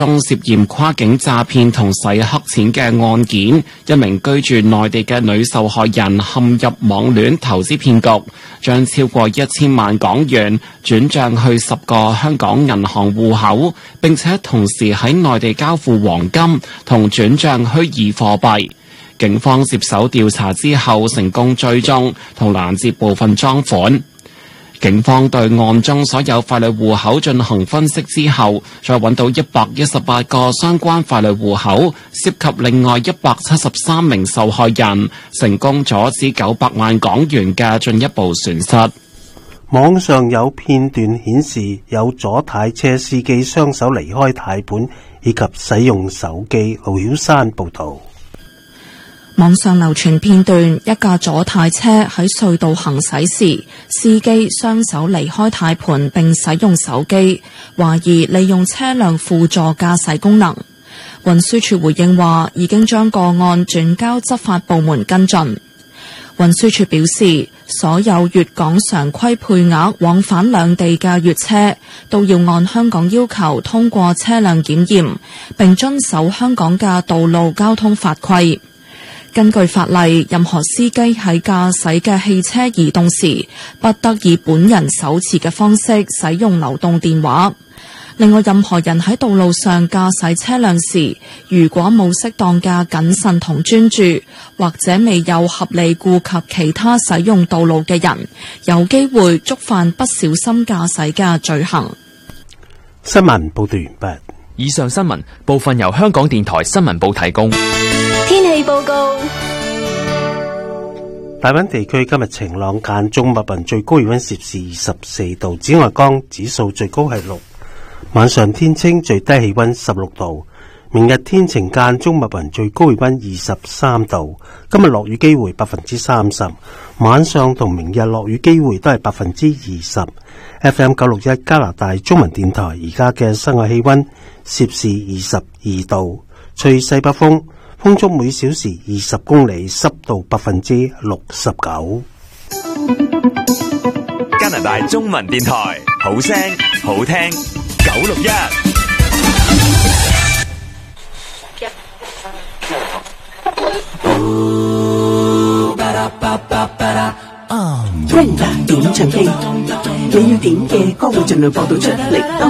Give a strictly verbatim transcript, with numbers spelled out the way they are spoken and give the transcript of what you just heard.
中涉嫌跨境詐騙同洗黑錢嘅案件，一名居住內地嘅女受害人陷入網戀投資騙局，將超過一千萬港元轉賬去十個香港銀行戶口，並且同時喺內地交付黃金同轉賬虛擬貨幣。警方接手調查之後，成功追蹤同攔截部分贓款。警方對案中所有法律戶口進行分析之後，再揾到一百一十八個相關法律戶口，涉及另外一百七十三名受害人，成功阻止九百萬港元嘅進一步損失。 網上有片段顯示有左軚車司機雙手離開軚盤以及使用手機。盧曉山報道。 網上流傳片段，一架左軚車喺隧道行駛時，司機雙手離開軚盤並使用手機，懷疑利用車輛輔助駕駛功能。運輸署回應話，已經將個案轉交執法部門跟進。運輸署表示，所有粵港常規配額往返兩地嘅粵車都要按香港要求通過車輛檢驗，並遵守香港嘅道路交通法規。根據法例，任何司機喺駕駛嘅汽車移動時，不得以本人手持嘅方式使用流動電話。另外，任何人喺道路上駕駛車輛時，如果冇適當嘅謹慎同專注，或者未有合理顧及其他使用道路嘅人，有機會觸犯不小心駕駛嘅罪行。 新聞報道完畢。 以上新聞部分由香港電台新聞部提供。 天氣報告： 大灣地區今日晴朗間中密雲，最高氣溫攝氏二十四度，紫外光指數最高係六。晚上天清，最低氣溫十六度。明日天晴間中密雲，最高氣溫二十三度。今日落雨機會百分之三十，晚上同明日落雨機會都係百分之二十。F M 九六一加拿大中文電台而家嘅室外氣溫攝氏二十二度，吹西北風。風速每小時二十公里，濕度百分之六十九。 加拿大中文電台，好聲好聽，九六一。 Brenda 點唱機，你要點嘅歌會盡量播到出嚟。